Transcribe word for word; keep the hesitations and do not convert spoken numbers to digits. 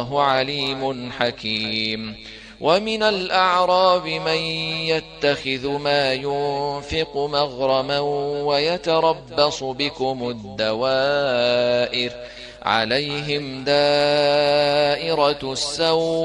عليم حكيم. ومن الأعراب من يتخذ ما ينفق مغرما ويتربص بكم الدوائر عليهم دائرة السوء